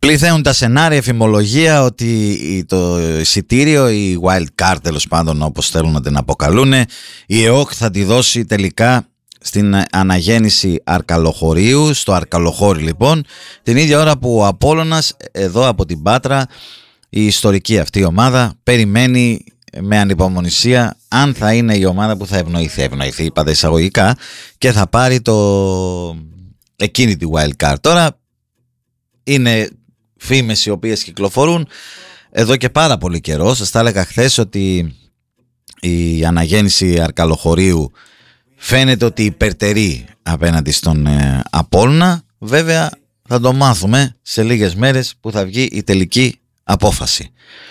Πληθαίνουν τα σενάρια, εφημολογία ότι το εισιτήριο, η wild card τέλος πάντων όπως θέλουν να την αποκαλούν, η ΕΟΚ θα τη δώσει τελικά στην αναγέννηση Αρκαλοχωρίου, στο Αρκαλοχώρι λοιπόν, την ίδια ώρα που ο Απόλλωνας εδώ από την Πάτρα, η ιστορική αυτή ομάδα, περιμένει με ανυπομονησία αν θα είναι η ομάδα που θα ευνοηθεί είπατε εισαγωγικά, και θα πάρει εκείνη τη wild card. Τώρα είναι φήμες οι οποίες κυκλοφορούν εδώ και πάρα πολύ καιρό. Σας τα έλεγα χθες ότι η αναγέννηση Αρκαλοχωρίου φαίνεται ότι υπερτερεί απέναντι στον Απόλλωνα. Βέβαια θα το μάθουμε σε λίγες μέρες που θα βγει η τελική απόφαση.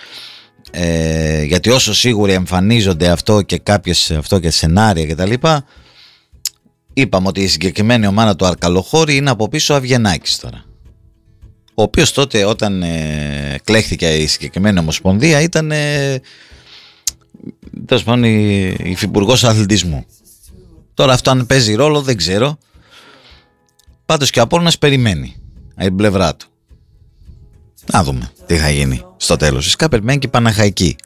Γιατί όσο σίγουροι εμφανίζονται αυτό και σενάρια κτλ, είπαμε ότι η συγκεκριμένη ομάδα του Αρκαλοχώρη είναι από πίσω Αβγενάκης τώρα, ο οποίος τότε όταν κλέχθηκε η συγκεκριμένη ομοσπονδία ήταν τέλος πάντων υφυπουργός αθλητισμού. Τώρα αυτό αν παίζει ρόλο δεν ξέρω. Πάντως και ο Απόλλωνας περιμένει από την πλευρά του. Να δούμε τι θα γίνει στο τέλος. Φυσικά περιμένει και η Παναχαϊκή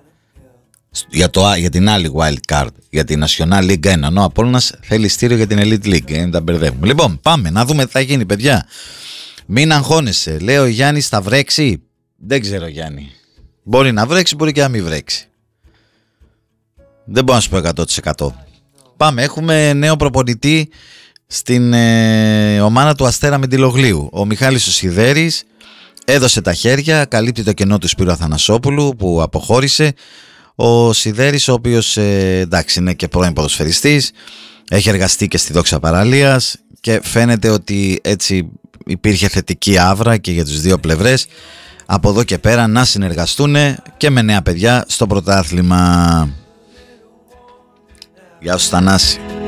για την άλλη wild card, για την National League 1. Ο Απόλλωνας θέλει ειστήριο για την Elite League, δεν τα μπερδεύουμε. Λοιπόν, πάμε να δούμε τι θα γίνει, παιδιά. Μην αγχώνεσαι. Λέει ο Γιάννης, θα βρέξει. Δεν ξέρω, Γιάννη. Μπορεί να βρέξει, μπορεί και να μην βρέξει. Δεν μπορώ να σου πω 100%. Πάμε, έχουμε νέο προπονητή στην ομάδα του Αστέρα Μεντιλογλίου. Ο Μιχάλης ο Σιδέρης έδωσε τα χέρια, καλύπτει το κενό του Σπύρου Αθανασόπουλου που αποχώρησε. Ο Σιδέρης, ο οποίος εντάξει είναι και πρώην ποδοσφαιριστής, έχει εργαστεί και στη Δόξα Παραλίας και φαίνεται ότι έτσι υπήρχε θετική άβρα και για τις δύο πλευρές από εδώ και πέρα να συνεργαστούν και με νέα παιδιά στο πρωτάθλημα. Γεια σου Θανάση.